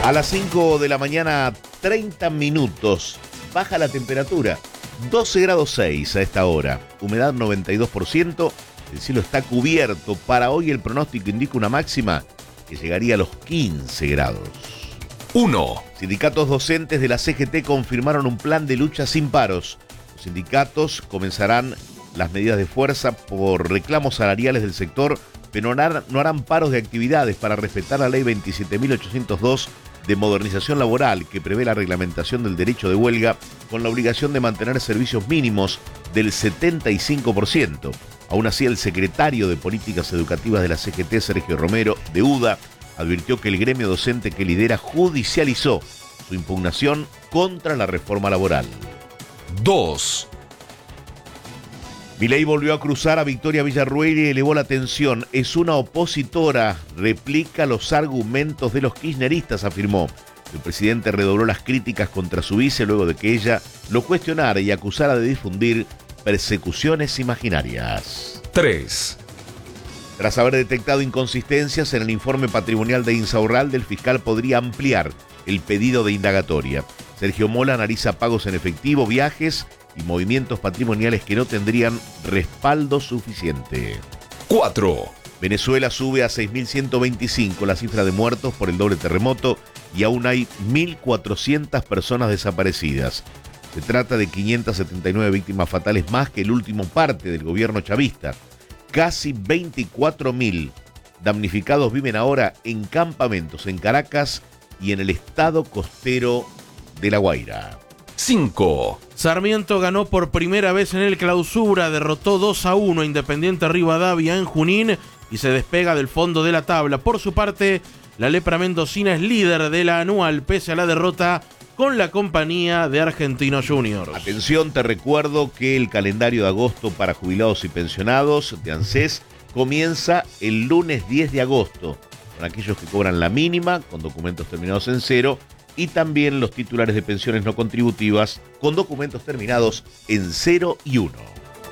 A las 5 de la mañana, 30 minutos, baja la temperatura, 12 grados 6 a esta hora, humedad 92%, el cielo está cubierto. Para hoy el pronóstico indica una máxima que llegaría a los 15 grados. 1. Sindicatos docentes de la CGT confirmaron un plan de lucha sin paros. Los sindicatos comenzarán las medidas de fuerza por reclamos salariales del sector, pero no harán paros de actividades para respetar la ley 27.802 de modernización laboral, que prevé la reglamentación del derecho de huelga con la obligación de mantener servicios mínimos del 75%. Aún así, el secretario de Políticas Educativas de la CGT, Sergio Romero, de UDA, advirtió que el gremio docente que lidera judicializó su impugnación contra la reforma laboral. 2. Milei volvió a cruzar a Victoria Villarruel y elevó la tensión. Es una opositora, replica los argumentos de los kirchneristas, afirmó. El presidente redobló las críticas contra su vice luego de que ella lo cuestionara y acusara de difundir persecuciones imaginarias. 3. Tras haber detectado inconsistencias en el informe patrimonial de Insaurralde, el fiscal podría ampliar el pedido de indagatoria. Sergio Mola analiza pagos en efectivo, viajes y movimientos patrimoniales que no tendrían respaldo suficiente. 4. Venezuela sube a 6.125 la cifra de muertos por el doble terremoto y aún hay 1.400 personas desaparecidas. Se trata de 579 víctimas fatales más que el último parte del gobierno chavista. Casi 24.000 damnificados viven ahora en campamentos en Caracas y en el estado costero de La Guaira. 5. Sarmiento ganó por primera vez en el Clausura, derrotó 2-1 a Independiente Rivadavia en Junín y se despega del fondo de la tabla. Por su parte, la Lepra Mendocina es líder de la anual pese a la derrota con la compañía de Argentinos Juniors. Atención, te recuerdo que el calendario de agosto para jubilados y pensionados de ANSES comienza el lunes 10 de agosto, con aquellos que cobran la mínima, con documentos terminados en 0, y también los titulares de pensiones no contributivas, con documentos terminados en 0 y 1.